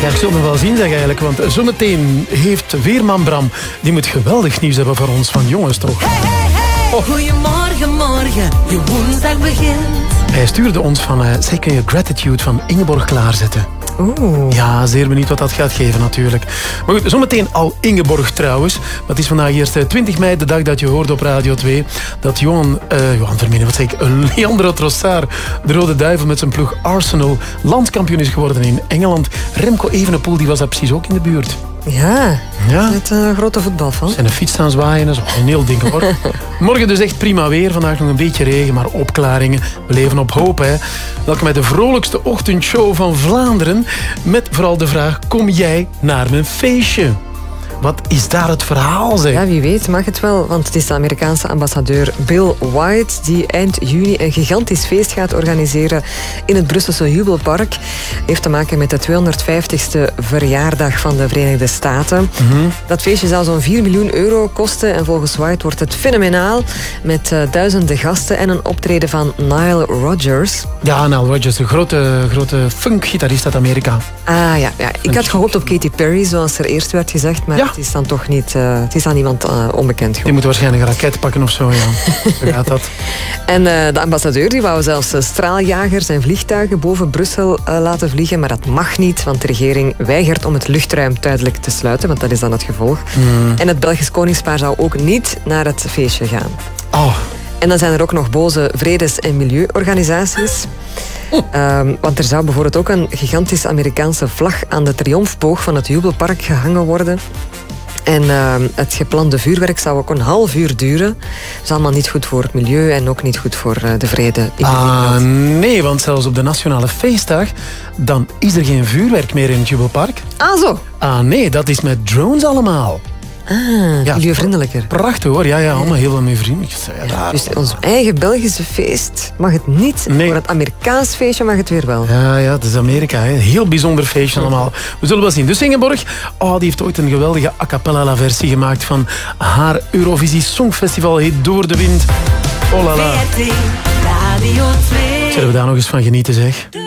Ja, ik zal nog wel zien, zeg eigenlijk. Want zometeen heeft weerman Bram... die moet geweldig nieuws hebben voor ons. Van jongens, toch? Hey. Goedemorgen, morgen. Je woensdag begint. Hij stuurde ons van... Zij kun je Gratitude van Ingeborg klaarzetten. Oeh. Ja, zeer benieuwd wat dat gaat geven natuurlijk. Maar goed, zometeen al Ingeborg trouwens. Maar het is vandaag eerst 20 mei, de dag dat je hoorde op Radio 2... dat Johan Verminen, wat zeg ik, Leandro Trossard, de Rode Duivel met zijn ploeg Arsenal, landskampioen is geworden in Engeland. Remco Evenepoel, die was daar precies ook in de buurt. Ja, Ja. met een grote voetbalfan. Zijn een fiets staan zwaaien, dat is wel een heel ding hoor. Morgen dus echt prima weer. Vandaag nog een beetje regen, maar opklaringen. We leven op hoop, hè. Welkom bij de vrolijkste ochtendshow van Vlaanderen. Met vooral de vraag, kom jij naar mijn feestje? Wat is daar het verhaal, zeg? Ja, wie weet mag het wel, want het is de Amerikaanse ambassadeur Bill White die eind juni een gigantisch feest gaat organiseren in het Brusselse Jubelpark. Heeft te maken met de 250ste verjaardag van de Verenigde Staten. Dat feestje zal zo'n 4 miljoen euro kosten en volgens White wordt het fenomenaal met duizenden gasten en een optreden van Nile Rodgers. Ja, Nile Rodgers, de grote funkgitarist uit Amerika. Ah ja. Ik had gehoopt op Katy Perry, zoals er eerst werd gezegd, maar Ja. het is dan toch niet, het is aan iemand onbekend Die geworden. moet waarschijnlijk een raket pakken of zo, ja. Zo gaat dat. En de ambassadeur die wou zelfs straaljagers en vliegtuigen boven Brussel laten vliegen, maar dat mag niet, want de regering weigert om het luchtruim tijdelijk te sluiten, want dat is dan het gevolg. En het Belgisch koningspaar zou ook niet naar het feestje gaan. Oh, En dan zijn er ook nog boze vredes- en milieuorganisaties. Want er zou bijvoorbeeld ook een gigantische Amerikaanse vlag aan de triomfboog van het Jubelpark gehangen worden. En het geplande vuurwerk zou ook een half uur duren. Dat is allemaal niet goed voor het milieu en ook niet goed voor de vrede in de wereld. nee, want zelfs op de Nationale Feestdag... dan is er geen vuurwerk meer in het Jubelpark. Ah, zo. Ah nee, dat is met drones allemaal. Ja, Milieuvriendelijker. Prachtig hoor, ja, allemaal heel veel meer vrienden. Ja, Dus ons eigen Belgische feest mag het niet. Nee. Voor het Amerikaans feestje mag het weer wel. ja, het is Amerika, hè. Heel bijzonder feestje allemaal. We zullen wel zien. Dus Ingeborg, die heeft ooit een geweldige a cappella versie gemaakt van haar Eurovisie Songfestival hit Door de Wind. Oh la la. VRT Radio 2. Zullen we daar nog eens van genieten, zeg?